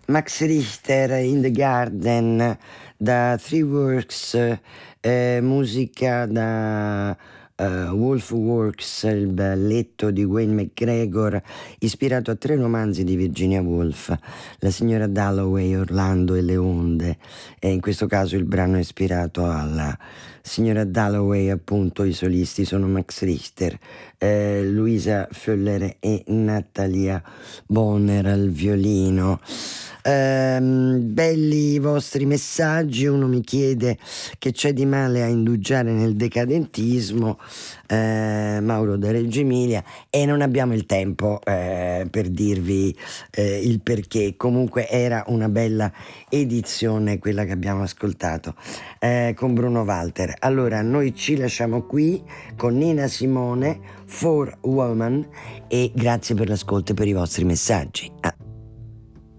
Max Richter, In the Garden, da Three Works, musica da Wolf Works, il balletto di Wayne McGregor, ispirato a 3 romanzi di Virginia Woolf, La signora Dalloway, Orlando e le onde, e in questo caso il brano è ispirato alla signora Dalloway, appunto. I solisti sono Max Richter, Luisa Föller e Natalia Bonner al violino. Belli i vostri messaggi. Uno mi chiede che c'è di male a indugiare nel decadentismo, Mauro da Reggio Emilia, e non abbiamo il tempo per dirvi il perché. Comunque era una bella edizione quella che abbiamo ascoltato con Bruno Walter. Allora noi ci lasciamo qui con Nina Simone, For Woman, e grazie per l'ascolto e per i vostri messaggi.